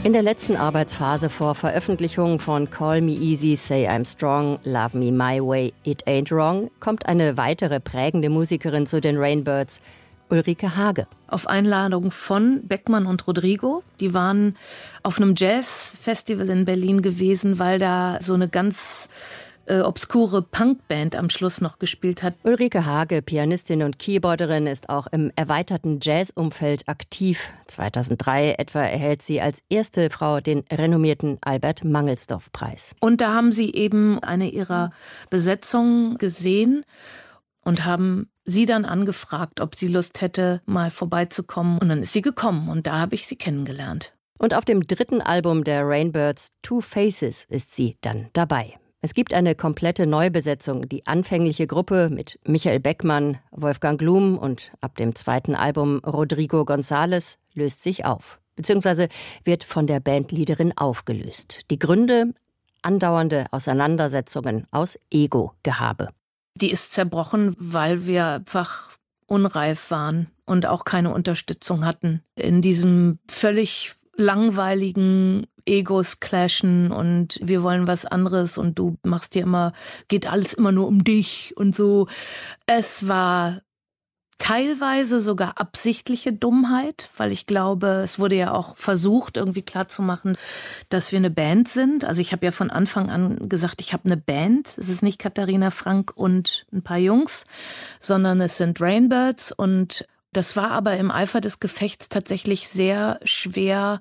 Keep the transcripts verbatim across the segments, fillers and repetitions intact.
In der letzten Arbeitsphase vor Veröffentlichung von Call Me Easy, Say I'm Strong, Love Me My Way, It Ain't Wrong kommt eine weitere prägende Musikerin zu den Rainbirds, Ulrike Hage. Auf Einladung von Beckmann und Rodrigo. Die waren auf einem Jazz-Festival in Berlin gewesen, weil da so eine ganz äh, obskure Punkband am Schluss noch gespielt hat. Ulrike Hage, Pianistin und Keyboarderin, ist auch im erweiterten Jazz-Umfeld aktiv. zweitausenddrei etwa erhält sie als erste Frau den renommierten Albert-Mangelsdorff-Preis. Und da haben sie eben eine ihrer Besetzungen gesehen und haben sie dann angefragt, ob sie Lust hätte, mal vorbeizukommen. Und dann ist sie gekommen und da habe ich sie kennengelernt. Und auf dem dritten Album der Rainbirds, Two Faces, ist sie dann dabei. Es gibt eine komplette Neubesetzung. Die anfängliche Gruppe mit Michael Beckmann, Wolfgang Glum und ab dem zweiten Album Rodrigo González löst sich auf. Beziehungsweise wird von der Bandleaderin aufgelöst. Die Gründe? Andauernde Auseinandersetzungen aus Ego-Gehabe. Die ist zerbrochen, weil wir einfach unreif waren und auch keine Unterstützung hatten. In diesem völlig langweiligen Egos clashen und wir wollen was anderes und du machst dir immer, geht alles immer nur um dich und so. Es war teilweise sogar absichtliche Dummheit, weil ich glaube, es wurde ja auch versucht, irgendwie klarzumachen, dass wir eine Band sind. Also ich habe ja von Anfang an gesagt, ich habe eine Band. Es ist nicht Katharina Frank und ein paar Jungs, sondern es sind Rainbirds. Und das war aber im Eifer des Gefechts tatsächlich sehr schwer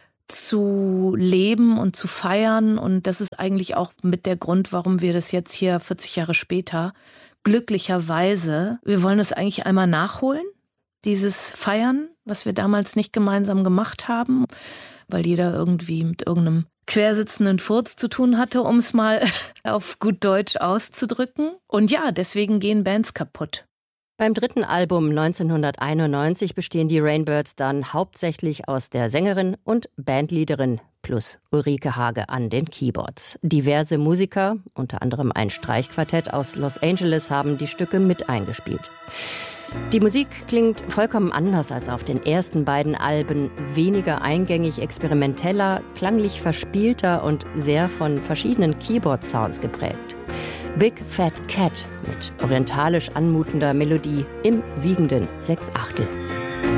zu leben und zu feiern. Und das ist eigentlich auch mit der Grund, warum wir das jetzt hier vierzig Jahre später glücklicherweise, wir wollen es eigentlich einmal nachholen, dieses Feiern, was wir damals nicht gemeinsam gemacht haben, weil jeder irgendwie mit irgendeinem quersitzenden Furz zu tun hatte, um es mal auf gut Deutsch auszudrücken. Und ja, deswegen gehen Bands kaputt. Beim dritten Album neunzehnhunderteinundneunzig bestehen die Rainbirds dann hauptsächlich aus der Sängerin und Bandleaderin plus Ulrike Hage an den Keyboards. Diverse Musiker, unter anderem ein Streichquartett aus Los Angeles, haben die Stücke mit eingespielt. Die Musik klingt vollkommen anders als auf den ersten beiden Alben, weniger eingängig, experimenteller, klanglich verspielter und sehr von verschiedenen Keyboard-Sounds geprägt. Big Fat Cat mit orientalisch anmutender Melodie im wiegenden Sechsachtel.